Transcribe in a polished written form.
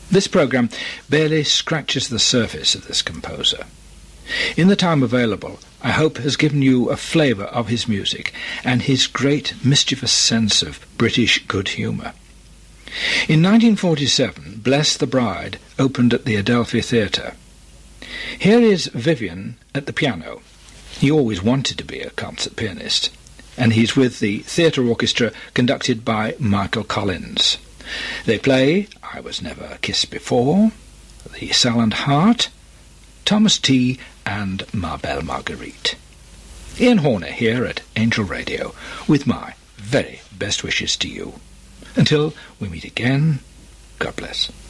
This programme barely scratches the surface of this composer. In the time available, I hope has given you a flavour of his music and his great mischievous sense of British good humour. In 1947, Bless the Bride opened at the Adelphi Theatre. Here is Vivian at the piano. He always wanted to be a concert pianist, and he's with the theatre orchestra conducted by Michael Collins. They play I Was Never Kissed Before, The Salland Heart, Thomas T. and Ma Belle Marguerite. Ian Horner here at Angel Radio with my very best wishes to you. Until we meet again, God bless.